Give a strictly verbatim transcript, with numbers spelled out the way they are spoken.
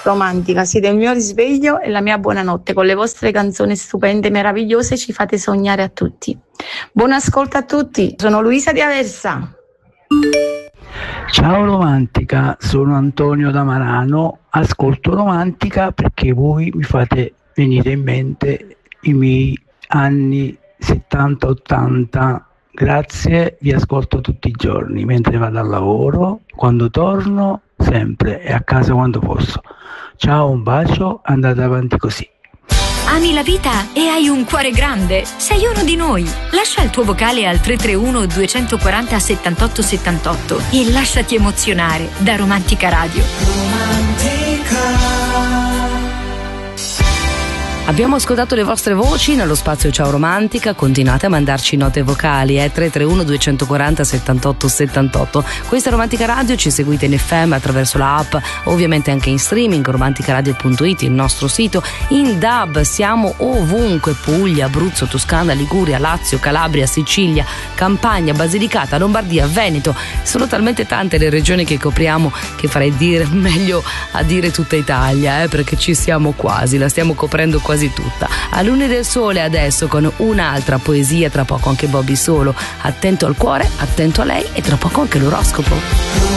romantica, siete il mio risveglio e la mia buonanotte. Con le vostre canzoni stupende e meravigliose ci fate sognare a tutti. Buon ascolto a tutti, sono Luisa di Aversa. Ciao Romantica, sono Antonio da Marano, ascolto Romantica perché voi mi fate venire in mente i miei anni settanta ottanta. Grazie, vi ascolto tutti i giorni, mentre vado al lavoro, quando torno, sempre, e a casa quando posso. Ciao, un bacio, andate avanti così. Ami la vita e hai un cuore grande? Sei uno di noi. Lascia il tuo vocale al tre tre uno due quattro zero settantotto settantotto e lasciati emozionare da Romantica Radio. Romantica. Abbiamo ascoltato le vostre voci nello spazio Ciao Romantica, continuate a mandarci note vocali, eh? tre tre uno due quattro zero settantotto settantotto. Questa è Romantica Radio, ci seguite in F M attraverso la app, ovviamente anche in streaming, romanticaradio punto it, il nostro sito, in D A B, siamo ovunque, Puglia, Abruzzo, Toscana, Liguria, Lazio, Calabria, Sicilia, Campania, Basilicata, Lombardia, Veneto, sono talmente tante le regioni che copriamo che farei dire meglio a dire tutta Italia, eh? Perché ci siamo quasi, la stiamo coprendo quasi quasi tutta. A Lune del Sole adesso con un'altra poesia, tra poco anche Bobby Solo, attento al cuore, attento a lei e tra poco anche l'oroscopo.